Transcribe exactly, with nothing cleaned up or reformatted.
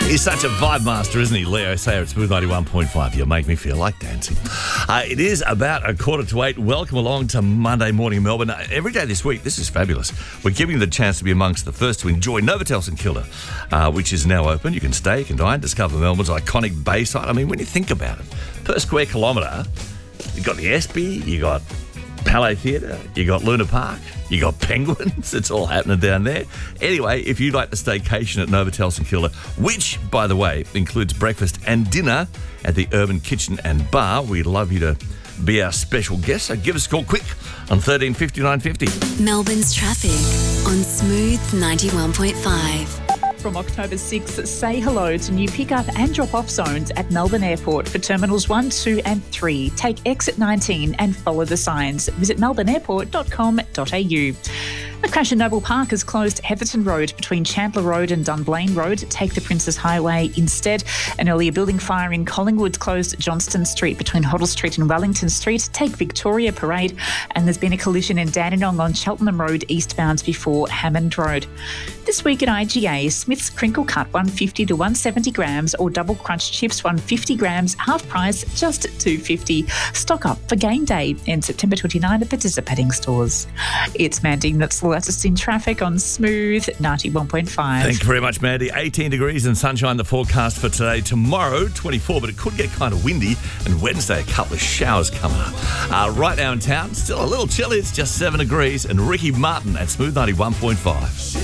He's such a vibe master, isn't he? Leo Sayer at Smooth ninety-one point five. You make me feel like dancing. Uh, it is about a quarter to eight. Welcome along to Monday Morning Melbourne. Uh, every day this week, this is fabulous. We're giving you the chance to be amongst the first to enjoy Novotel St Kilda, uh, which is now open. You can stay, you can dine, discover Melbourne's iconic bayside. I mean, when you think about it, per square kilometre, you've got the Espy, you got Palais Theatre, you got Luna Park, you got penguins. It's all happening down there. Anyway, if you'd like to staycation at Novotel St Kilda, which, by the way, includes breakfast and dinner at the Urban Kitchen and Bar, we'd love you to be our special guest. So give us a call quick on thirteen fifty-nine fifty. Melbourne's traffic on Smooth ninety-one point five. From October sixth, say hello to new pick-up and drop-off zones at Melbourne Airport for Terminals one, two and three. Take exit nineteen and follow the signs. Visit melbourne airport dot com dot a u. A crash in Noble Park has closed Heatherton Road between Chandler Road and Dunblane Road. Take the Princes Highway instead. An earlier building fire in Collingwood closed Johnston Street between Hoddle Street and Wellington Street. Take Victoria Parade. And there's been a collision in Dandenong on Cheltenham Road eastbound before Hammond Road. This week at I G A, Smith's Crinkle Cut one fifty to one seventy grams or Double Crunch Chips one fifty grams, half price just two fifty. Stock up for game day in September twenty-ninth at participating stores. It's Mandy, that's the latest in traffic on Smooth ninety-one point five. Thank you very much, Mandy. eighteen degrees and sunshine the forecast for today. Tomorrow, twenty-four, but it could get kind of windy. And Wednesday, a couple of showers coming up. Uh, right now in town, still a little chilly. It's just seven degrees. And Ricky Martin at Smooth ninety-one point five.